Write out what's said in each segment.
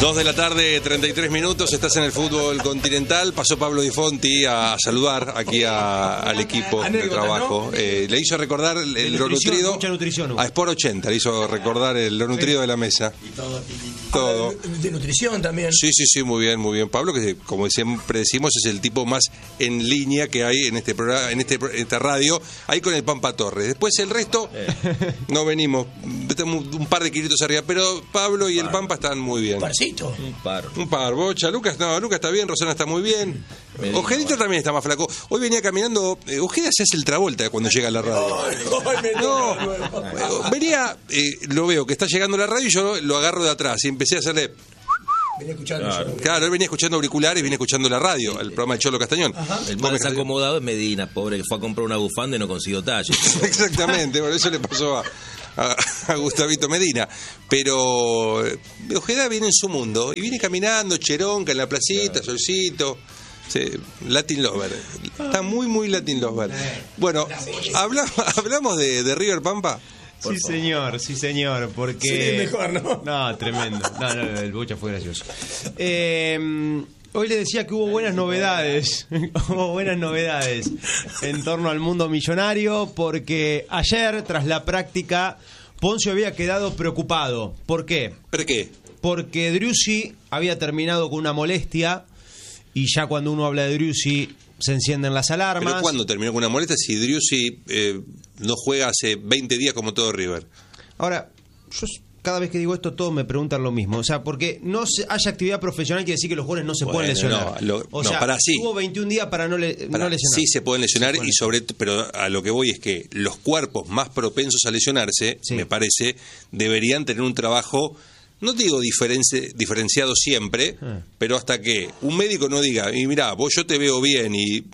2 de la tarde, 33 minutos, estás en el fútbol continental. Pasó Pablo Di Fonti a saludar aquí al equipo de trabajo. ¿No? Le hizo recordar lo nutrido. Mucha nutrición. A Sport 80 le hizo recordar lo nutrido de la mesa. Y todo. De nutrición también. Sí, muy bien. Pablo, que como siempre decimos, es el tipo más en línea que hay en este programa, en esta radio, ahí con el Pampa Torres. Después el resto, no venimos, un par de kilitos arriba, pero Pablo y el Pampa están muy bien. Un par. Bocha, Lucas está bien, Rosana está muy bien. Ojedita también está más flaco. Hoy venía caminando, Ojeda se hace el Travolta cuando llega a la radio. Venía, lo veo que está llegando a la radio y yo lo agarro de atrás y empecé a hacerle... Venía escuchando. Claro, él venía escuchando auriculares, venía escuchando la radio, el programa de Cholo Castañón. El más acomodado es Medina, pobre, que fue a comprar una bufanda y no consiguió talle. Exactamente, bueno, eso le pasó a Gustavito Medina. Pero Ojeda viene en su mundo y viene caminando, cheronca en la placita, solcito. Sí, Latin Lover. Está muy Latin Lover. Bueno, hablamos de River Pampa. Sí, señor, porque... Sí, mejor, ¿no? No, tremendo. No, el Bocha fue gracioso. Hoy le decía que hubo buenas novedades. En torno al mundo millonario, porque ayer, tras la práctica, Poncio había quedado preocupado. ¿Por qué? ¿Por qué? Porque Driussi había terminado con una molestia, y ya cuando uno habla de Driussi se encienden las alarmas. ¿Pero cuándo terminó con una molestia? Si Driussi no juega hace 20 días como todo River. Ahora, yo cada vez que digo esto todos me preguntan lo mismo. O sea, porque no haya actividad profesional quiere decir que los jugadores no se pueden lesionar. Tuvo 21 días para no lesionar. Sí se pueden lesionar, pero a lo que voy es que los cuerpos más propensos a lesionarse, me parece, deberían tener un trabajo... No digo diferenciado siempre, pero hasta que un médico no diga, y mirá, yo te veo bien, y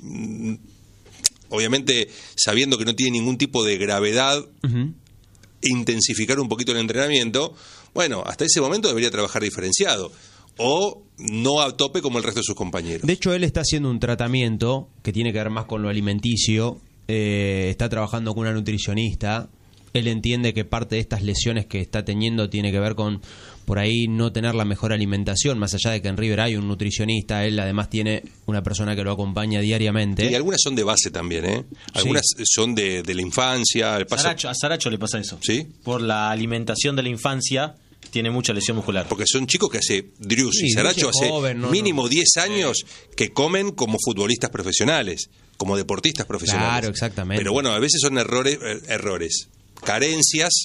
obviamente sabiendo que no tiene ningún tipo de gravedad, intensificar un poquito el entrenamiento, bueno, hasta ese momento debería trabajar diferenciado, o no a tope como el resto de sus compañeros. De hecho, él está haciendo un tratamiento que tiene que ver más con lo alimenticio, está trabajando con una nutricionista. Él entiende que parte de estas lesiones que está teniendo tiene que ver con, por ahí, no tener la mejor alimentación, más allá de que en River hay un nutricionista, él además tiene una persona que lo acompaña diariamente. Y algunas son de base también, ¿eh? Algunas son de la infancia. A Saracho le pasa eso. ¿Sí? Por la alimentación de la infancia tiene mucha lesión muscular. Porque son chicos que hace Driussi y Saracho hace mínimo 10 años que comen como futbolistas profesionales, como deportistas profesionales. Claro, exactamente. Pero bueno, a veces son errores. Carencias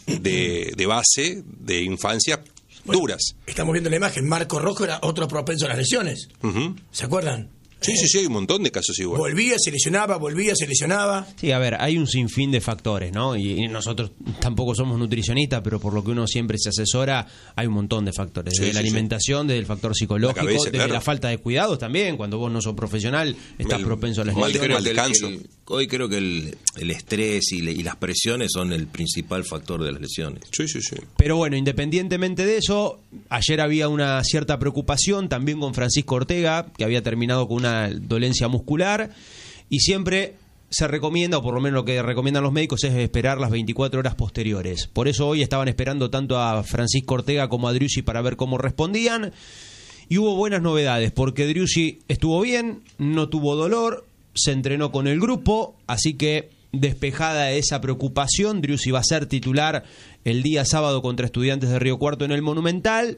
de base, de infancia, duras. Estamos viendo la imagen, Marco Rojo era otro propenso a las lesiones. ¿Se acuerdan? Sí, hay un montón de casos igual. Volvía, se lesionaba. Sí, a ver, hay un sinfín de factores, ¿no? Y nosotros tampoco somos nutricionistas, pero por lo que uno siempre se asesora, hay un montón de factores. Desde la alimentación, desde el factor psicológico, desde la falta de cuidados también. Cuando vos no sos profesional, estás propenso a las lesiones. Mal descanso. Hoy creo que el estrés y las presiones son el principal factor de las lesiones. Sí. Pero bueno, independientemente de eso, ayer había una cierta preocupación también con Francisco Ortega, que había terminado con una dolencia muscular, y siempre se recomienda, o por lo menos lo que recomiendan los médicos, es esperar las 24 horas posteriores. Por eso hoy estaban esperando tanto a Francisco Ortega como a Driussi para ver cómo respondían, y hubo buenas novedades, porque Driussi estuvo bien, no tuvo dolor, se entrenó con el grupo, así que despejada esa preocupación, Driussi va a ser titular el día sábado contra Estudiantes de Río Cuarto en el Monumental.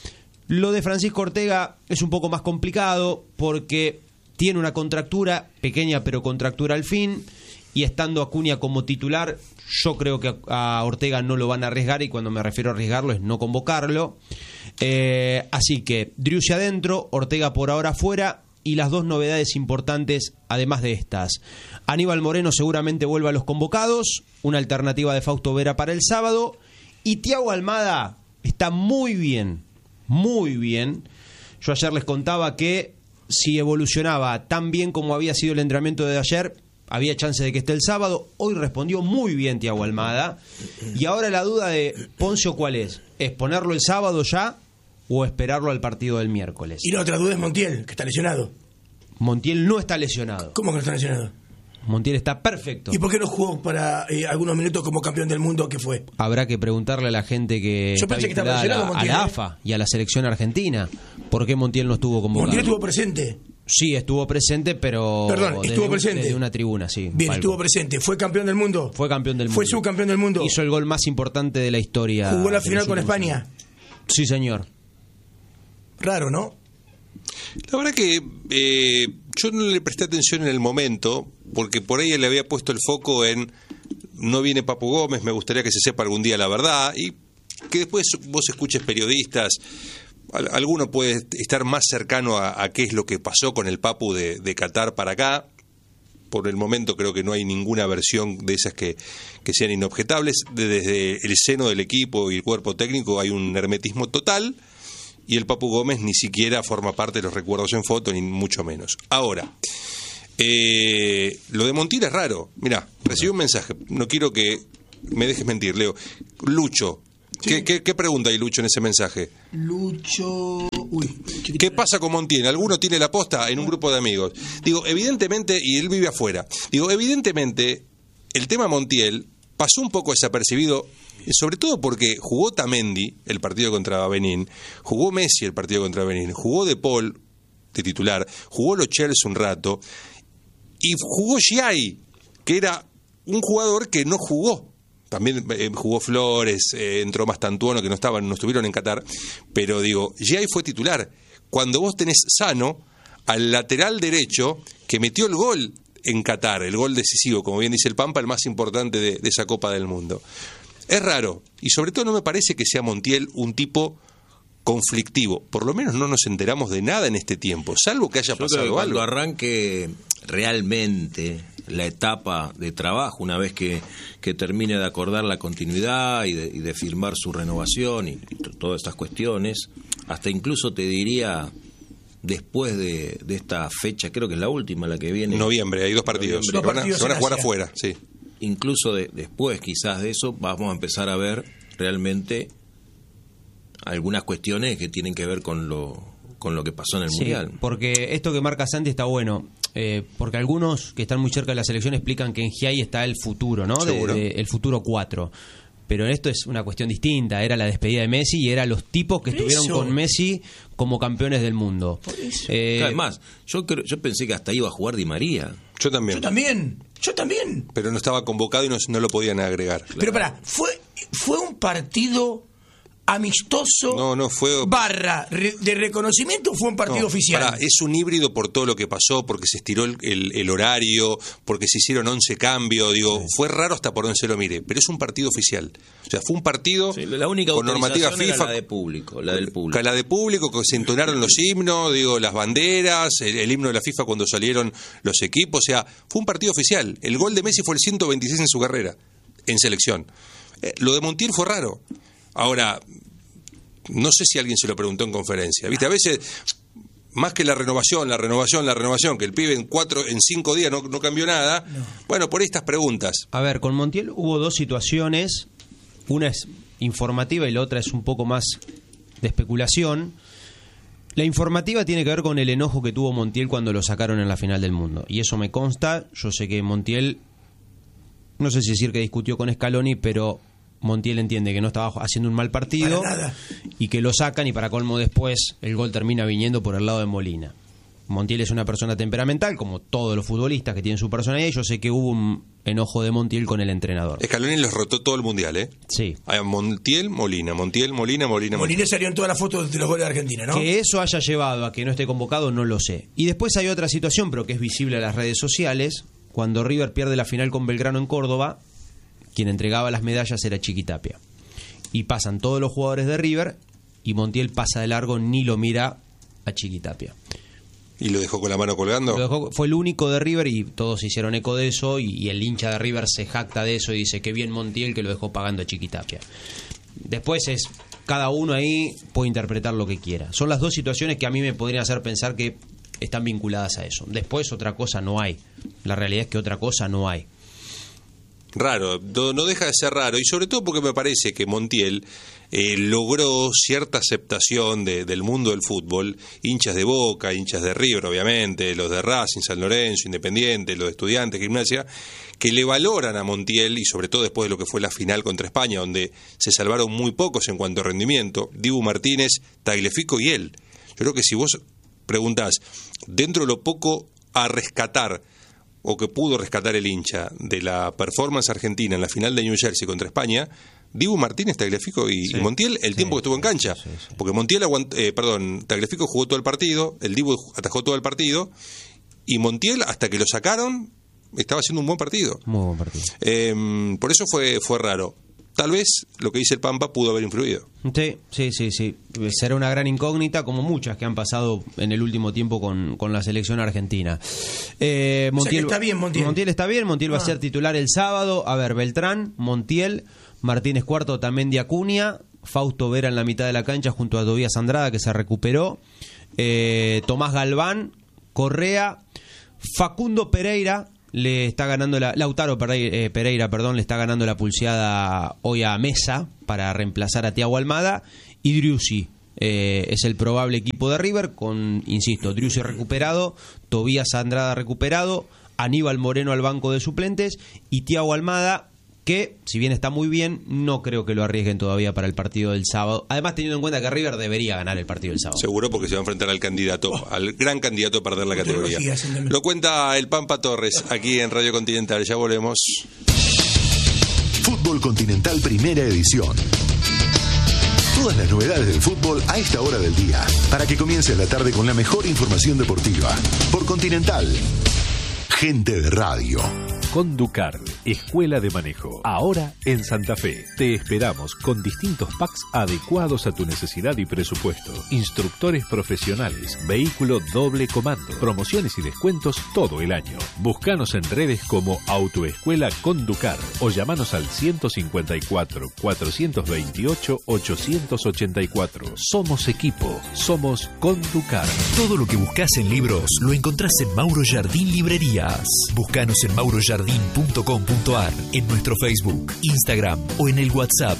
Lo de Francisco Ortega es un poco más complicado porque tiene una contractura, pequeña pero contractura al fin, y estando Acuña como titular, yo creo que a Ortega no lo van a arriesgar, y cuando me refiero a arriesgarlo es no convocarlo. Así que Driussi adentro, Ortega por ahora fuera, y las dos novedades importantes, además de estas: Aníbal Moreno seguramente vuelve a los convocados, una alternativa de Fausto Vera para el sábado, y Thiago Almada está muy bien. Yo ayer les contaba que si evolucionaba tan bien como había sido el entrenamiento de ayer, había chance de que esté el sábado. Hoy respondió muy bien Thiago Almada, y ahora la duda de Poncio, ¿cuál es? ¿Es ponerlo el sábado ya o esperarlo al partido del miércoles? Y la otra duda es Montiel, que está lesionado. Montiel no está lesionado. ¿Cómo que no está lesionado? Montiel está perfecto. ¿Y por qué no jugó para algunos minutos como campeón del mundo que fue? Habrá que preguntarle a la gente que Yo está pensé que estaba vinculada lesionado a Montiel, la AFA y a la selección argentina. ¿Por qué Montiel no estuvo convocado? Montiel estuvo presente. Sí, estuvo presente, pero... Perdón, estuvo presente. Desde una tribuna, sí. Bien, palco. estuvo presente. ¿Fue campeón del mundo? Fue campeón del mundo. Fue subcampeón del mundo. Hizo el gol más importante de la historia. Jugó la de final los con últimos España. años. Sí, señor. Raro, ¿no? La verdad que yo no le presté atención en el momento, porque por ahí le había puesto el foco en no viene Papu Gómez, me gustaría que se sepa algún día la verdad, y que después vos escuches periodistas, alguno puede estar más cercano a qué es lo que pasó con el Papu de Qatar para acá. Por el momento creo que no hay ninguna versión de esas que sean inobjetables. Desde el seno del equipo y el cuerpo técnico hay un hermetismo total, y el Papu Gómez ni siquiera forma parte de los recuerdos en foto, ni mucho menos. Ahora, lo de Montiel es raro. Mirá, recibí un mensaje, no quiero que me dejes mentir, Leo. Lucho, sí. ¿Qué pregunta hay Lucho en ese mensaje? Lucho... ¿Qué pasa con Montiel? ¿Alguno tiene la posta en un grupo de amigos? Digo, evidentemente, y él vive afuera, digo, evidentemente, el tema Montiel pasó un poco desapercibido, sobre todo porque jugó Otamendi el partido contra Benín, jugó Messi el partido contra Benín, jugó De Paul de titular, jugó Lo Celso un rato, y jugó Giai, que era un jugador que no jugó. También jugó Flores, entró Mastantuono, que no estuvieron en Qatar, pero digo, Giai fue titular. Cuando vos tenés sano al lateral derecho que metió el gol en Qatar, el gol decisivo, como bien dice el Pampa, el más importante de esa Copa del Mundo. Es raro, y sobre todo no me parece que sea Montiel un tipo conflictivo. Por lo menos no nos enteramos de nada en este tiempo, salvo que haya pasado algo. Cuando arranque realmente la etapa de trabajo, una vez que termine de acordar la continuidad y de firmar su renovación y todas estas cuestiones, hasta incluso te diría después de esta fecha, creo que es la última, la que viene. Noviembre, hay 2 partidos. Se van a jugar afuera, sí. Incluso después quizás de eso vamos a empezar a ver realmente algunas cuestiones que tienen que ver con lo que pasó en el Mundial. Porque esto que marca Santi está bueno, porque algunos que están muy cerca de la selección explican que en Giai está el futuro, ¿no? El futuro 4. Pero esto es una cuestión distinta, era la despedida de Messi y era los tipos que estuvieron con Messi como campeones del mundo. Además, yo pensé que hasta iba a jugar Di María. Yo también. Pero no estaba convocado y no lo podían agregar. Claro. Pero pará, fue un partido amistoso fue barra de reconocimiento, fue un partido oficial. Es un híbrido por todo lo que pasó, porque se estiró el horario, porque se hicieron 11 cambios, fue raro hasta por donde se lo mire, pero es un partido oficial. O sea, fue un partido la única con normativa FIFA, era la de público, la del público. La de público, que se entonaron los himnos, las banderas, el himno de la FIFA cuando salieron los equipos, o sea, fue un partido oficial. El gol de Messi fue el 126 en su carrera, en selección. Lo de Montiel fue raro. Ahora, no sé si alguien se lo preguntó en conferencia. ¿Viste? A veces, más que la renovación, que el pibe en 5 días no cambió nada. No. Bueno, por estas preguntas. A ver, con Montiel hubo 2 situaciones. Una es informativa y la otra es un poco más de especulación. La informativa tiene que ver con el enojo que tuvo Montiel cuando lo sacaron en la final del mundo. Y eso me consta. Yo sé que Montiel, no sé si decir que discutió con Scaloni, pero Montiel entiende que no estaba haciendo un mal partido y que lo sacan, y para colmo después el gol termina viniendo por el lado de Molina. Montiel es una persona temperamental, como todos los futbolistas que tienen su personalidad, y yo sé que hubo un enojo de Montiel con el entrenador. Scaloni los rotó todo el Mundial, ¿eh? Sí. Montiel, Molina. Molina salió en todas las fotos de los goles de Argentina, ¿no? Que eso haya llevado a que no esté convocado, no lo sé. Y después hay otra situación, pero que es visible en las redes sociales, cuando River pierde la final con Belgrano en Córdoba. Quien entregaba las medallas era Chiquitapia. Y pasan todos los jugadores de River y Montiel pasa de largo, ni lo mira a Chiquitapia. ¿Y lo dejó con la mano colgando? Fue el único de River y todos hicieron eco de eso, y el hincha de River se jacta de eso y dice que bien Montiel que lo dejó pagando a Chiquitapia. Después cada uno ahí puede interpretar lo que quiera. Son las 2 situaciones que a mí me podrían hacer pensar que están vinculadas a eso. Después otra cosa no hay. La realidad es que otra cosa no hay. Raro, no deja de ser raro, y sobre todo porque me parece que Montiel logró cierta aceptación del mundo del fútbol, hinchas de Boca, hinchas de River obviamente, los de Racing, San Lorenzo, Independiente, los de Estudiantes, Gimnasia, que le valoran a Montiel, y sobre todo después de lo que fue la final contra España, donde se salvaron muy pocos en cuanto a rendimiento, Dibu Martínez, Tagliafico y él. Yo creo que si vos preguntás, dentro de lo poco a rescatar, o que pudo rescatar el hincha de la performance argentina en la final de New Jersey contra España, Dibu Martínez, Tagliafico y Montiel, el tiempo que estuvo en cancha. Porque Montiel Tagliafico jugó todo el partido, el Dibu atajó todo el partido, y Montiel, hasta que lo sacaron, estaba haciendo un buen partido. Muy buen partido. Por eso fue raro. Tal vez lo que dice el Pampa pudo haber influido. Sí. Será una gran incógnita, como muchas que han pasado en el último tiempo con la selección argentina. Montiel, o sea que está bien, Montiel. Montiel está bien, Montiel va a ser titular el sábado. A ver, Beltrán, Montiel, Martínez Cuarto, también de Acuña, Fausto Vera en la mitad de la cancha junto a Tobías Andrada, que se recuperó, Tomás Galván, Correa, Facundo Pereira. Le está ganando Lautaro Pereira, le está ganando la pulseada hoy a Mesa para reemplazar a Thiago Almada, y Driussi es el probable equipo de River con, insisto, Driussi recuperado, Tobías Andrada recuperado, Aníbal Moreno al banco de suplentes y Thiago Almada, que si bien está muy bien, no creo que lo arriesguen todavía para el partido del sábado. Además, teniendo en cuenta que River debería ganar el partido del sábado. Seguro, porque se va a enfrentar al candidato, al gran candidato a perder la categoría. Lo cuenta el Pampa Torres aquí en Radio Continental. Ya volvemos. Fútbol Continental Primera Edición. Todas las novedades del fútbol a esta hora del día, para que comience la tarde con la mejor información deportiva. Por Continental. Gente de radio. Conducar, Escuela de Manejo. Ahora en Santa Fe. Te esperamos con distintos packs adecuados a tu necesidad y presupuesto. Instructores profesionales, vehículo doble comando, promociones y descuentos todo el año. Búscanos en redes como Autoescuela Conducar o llamanos al 154-428-884. Somos equipo, somos Conducar. Todo lo que buscas en libros lo encontrás en Mauro Jardín Librerías. Búscanos en maurojardín.com.ar, en nuestro Facebook, Instagram o en el WhatsApp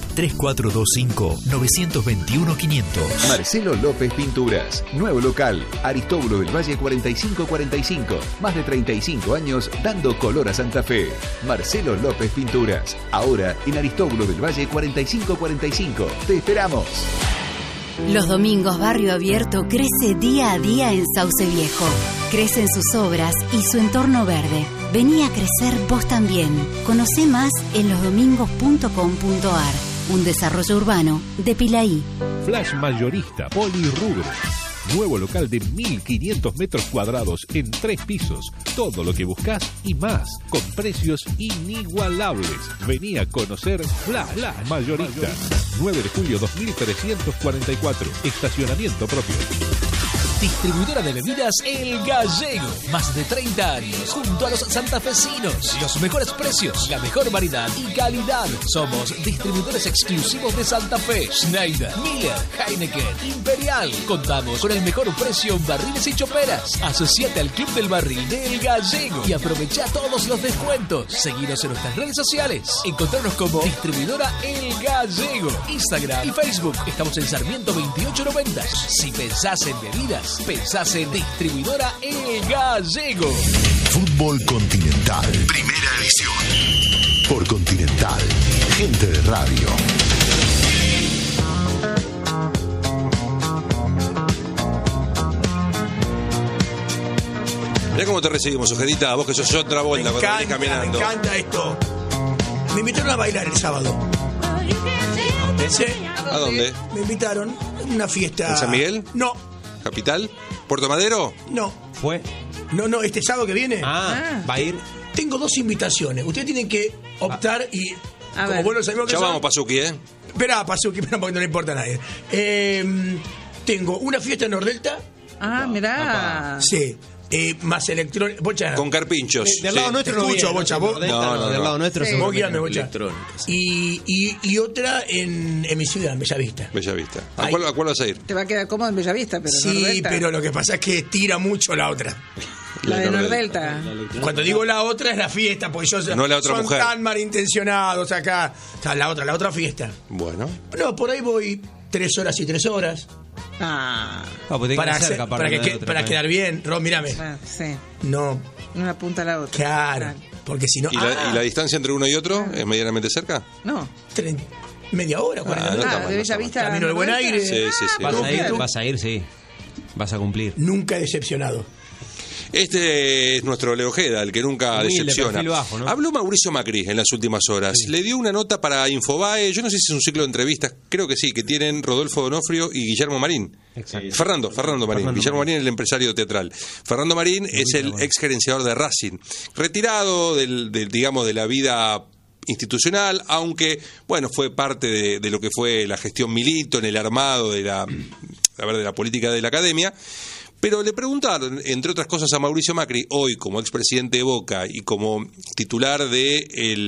3425-921-500. Marcelo López Pinturas. Nuevo local. Aristóbulo del Valle 4545. Más de 35 años dando color a Santa Fe. Marcelo López Pinturas. Ahora en Aristóbulo del Valle 4545. Te esperamos. Los domingos Barrio Abierto crece día a día en Sauce Viejo. Crecen sus obras y su entorno verde. Vení a crecer vos también. Conocé más en losdomingos.com.ar. Un desarrollo urbano de Pilaí. Flash Mayorista Polirrubro. Nuevo local de 1.500 metros cuadrados en 3 pisos. Todo lo que buscas y más, con precios inigualables. Vení a conocer Flash Mayorista. 9 de julio 2344. Estacionamiento propio. Distribuidora de bebidas El Gallego. Más de 30 años junto a los santafesinos. Los mejores precios, la mejor variedad y calidad. Somos distribuidores exclusivos de Santa Fe. Schneider, Miller, Heineken, Imperial. Contamos con el mejor precio en barriles y choperas. Asociate al Club del Barril de El Gallego y aprovecha todos los descuentos. Seguinos en nuestras redes sociales. Encontrarnos como Distribuidora El Gallego. Instagram y Facebook. Estamos en Sarmiento 2890. Si pensás en bebidas, pensás en Distribuidora El Gallego. Fútbol Continental. Primera edición. Por Continental. Gente de radio. Mirá cómo te recibimos, Ojedita, vos que sos otra vuelta cuando venís caminando. Me encanta esto. Me invitaron a bailar el sábado. Sí. ¿A dónde? Me invitaron a una fiesta. ¿En San Miguel? No. ¿Capital? ¿Puerto Madero? No. ¿Fue? No, este sábado que viene. ¿Va a ir? Tengo 2 invitaciones. Ustedes tienen que optar y... como buenos amigos que ya son... vamos, Pasuki, Esperá, Pasuki, porque no le importa a nadie. Tengo una fiesta en Nordelta. Mirá. Sí. más electrónica. Bocha. Con carpinchos. Del lado nuestro no escucho, viene, Bocha, no, vos. del lado nuestro Vos seguramente guíame, no. Bocha. Electrónica, Y otra en mi ciudad, en Bellavista. Bellavista. ¿A Ay. cuál vas a ir? Te va a quedar cómodo en Bellavista, pero Sí, Nordelta. pero lo que pasa es que tira mucho la otra. La de Nordelta. Cuando digo la otra es la fiesta, porque yo No la otra son mujer. tan malintencionados acá. O sea, la otra fiesta. Bueno. No, por ahí voy 3 horas y 3 horas. Ah, Pues Para, para quedar bien. Ron, mírame. sí. No, Una punta a la otra. claro. Porque si no. ¿Y la distancia entre uno y otro es medianamente cerca? No. Media hora, 40 no minutos. está mal, de no está Bellavista. Camino del Buen Nordelta. Aire. Sí. Vas a ir, sí. Vas a cumplir. Nunca he decepcionado. Este es nuestro Leo Ojeda, el que nunca Humilde, decepciona. perfil bajo, ¿no? Habló Mauricio Macri en las últimas horas. Le dio una nota para Infobae. Yo no sé si es un ciclo de entrevistas. Creo que sí, que tienen Rodolfo Donofrio y Guillermo Marín. Exacto. Fernando Marín. Guillermo Marín es el empresario teatral. Fernando Marín es el ex gerenciador de Racing. Retirado digamos, de la vida institucional, aunque, bueno, fue parte de lo que fue la gestión Milito en el armado de la política de la academia. Pero le preguntaron, entre otras cosas, a Mauricio Macri, hoy como expresidente de Boca y como titular de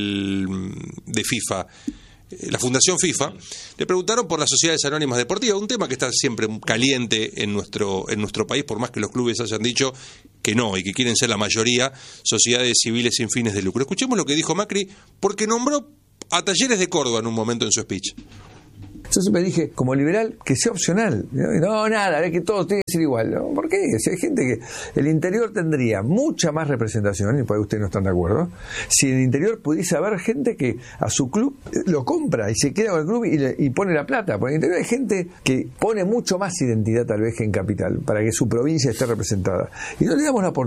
FIFA, la Fundación FIFA, le preguntaron por las sociedades anónimas deportivas, un tema que está siempre caliente en nuestro país, por más que los clubes hayan dicho que no y que quieren ser la mayoría sociedades civiles sin fines de lucro. Escuchemos lo que dijo Macri, porque nombró a Talleres de Córdoba en un momento en su speech. Yo siempre dije, como liberal, que sea opcional. No, nada, es que todo tiene que ser igual. ¿No? ¿Por qué? Si hay gente que el interior tendría mucha más representación, y por ahí ustedes no están de acuerdo, si en el interior pudiese haber gente que a su club lo compra y se queda con el club y pone la plata. Por el interior hay gente que pone mucho más identidad tal vez que en capital, para que su provincia esté representada. Y no le damos la oportunidad